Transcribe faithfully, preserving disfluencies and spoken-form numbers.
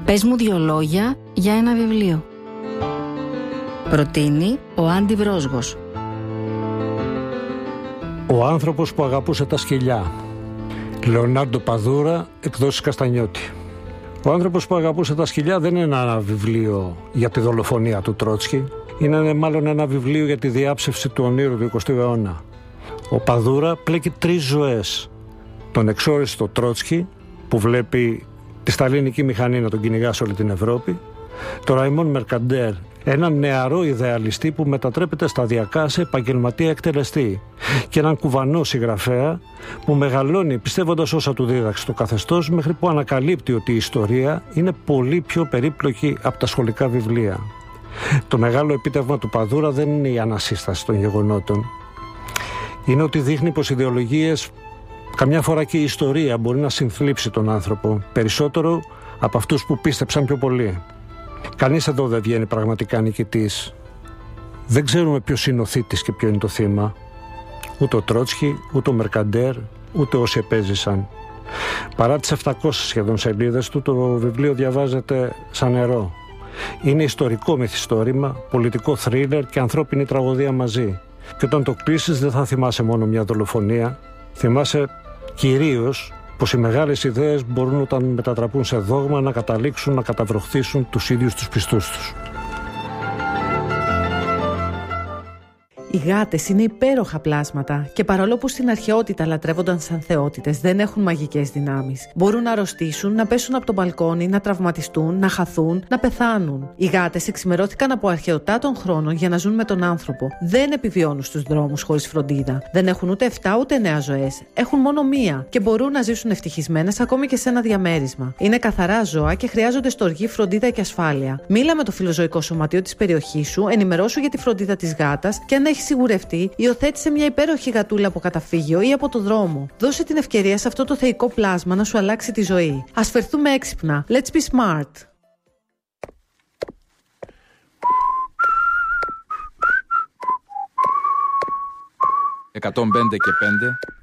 Πες μου δύο λόγια για ένα βιβλίο. Προτείνει ο Άντι Βρόσγος. Ο άνθρωπος που αγαπούσε τα σκυλιά. Λεωνάρντο Παδούρα, εκδόσεις Καστανιώτη. Ο άνθρωπος που αγαπούσε τα σκυλιά δεν είναι ένα βιβλίο για τη δολοφονία του Τρότσκι. Είναι μάλλον ένα βιβλίο για τη διάψευση του ονείρου του εικοστού αιώνα. Ο Παδούρα πλέκει τρεις ζωές. Τον εξόριστο Τρότσκι, που βλέπει τη σταλινική μηχανή να τον κυνηγά σε όλη την Ευρώπη. Τον Ραϊμόν Μερκαντέρ, έναν νεαρό ιδεαλιστή που μετατρέπεται σταδιακά σε επαγγελματία εκτελεστή. Και έναν κουβανό συγγραφέα που μεγαλώνει πιστεύοντας όσα του δίδαξε το καθεστώς, μέχρι που ανακαλύπτει ότι η ιστορία είναι πολύ πιο περίπλοκη από τα σχολικά βιβλία. Το μεγάλο επίτευγμα του Παδούρα δεν είναι η ανασύσταση των γεγονότων. Είναι ότι δείχνει πως ιδεολογίες, καμιά φορά και η ιστορία, μπορεί να συνθλίψει τον άνθρωπο περισσότερο από αυτούς που πίστεψαν πιο πολύ. Κανείς εδώ δεν βγαίνει πραγματικά νικητής. Δεν ξέρουμε ποιος είναι ο θήτης και ποιο είναι το θύμα. Ούτε ο Τρότσκι, ούτε ο Μερκαντέρ, ούτε όσοι επέζησαν. Παρά τις επτακόσιες σχεδόν σελίδες του, το βιβλίο διαβάζεται σαν νερό. Είναι ιστορικό μυθιστόρημα, πολιτικό θρίλερ και ανθρώπινη τραγωδία μαζί. Και όταν το κλείσεις δεν θα θυμάσαι μόνο μια δολοφονία. Θυμάσαι κυρίως πως οι μεγάλες ιδέες μπορούν όταν μετατραπούν σε δόγμα να καταλήξουν να καταβροχθήσουν τους ίδιους τους πιστούς τους. Οι γάτες είναι υπέροχα πλάσματα και παρόλο που στην αρχαιότητα λατρεύονταν σαν θεότητες, δεν έχουν μαγικές δυνάμεις. Μπορούν να αρρωστήσουν, να πέσουν από το μπαλκόνι, να τραυματιστούν, να χαθούν, να πεθάνουν. Οι γάτες εξημερώθηκαν από αρχαιοτά των χρόνων για να ζουν με τον άνθρωπο. Δεν επιβιώνουν στους δρόμους χωρίς φροντίδα. Δεν έχουν ούτε εφτά ούτε εννέα ζωές. Έχουν μόνο μία και μπορούν να ζήσουν ευτυχισμένες ακόμη και σε ένα διαμέρισμα. Είναι καθαρά ζώα και χρειάζονται στοργή, φροντίδα και ασφάλεια. Μίλα με το φιλοζωικό σωματείο της περιοχής σου, ενημερώσου για τη φροντίδα της γάτας και αν έχει σιγουρευτεί, υιοθέτησε μια υπέροχη γατούλα από καταφύγιο ή από το δρόμο. Δώσε την ευκαιρία σε αυτό το θεϊκό πλάσμα να σου αλλάξει τη ζωή. Ας φερθούμε έξυπνα. Let's be smart. εκατόν πέντε και πέντε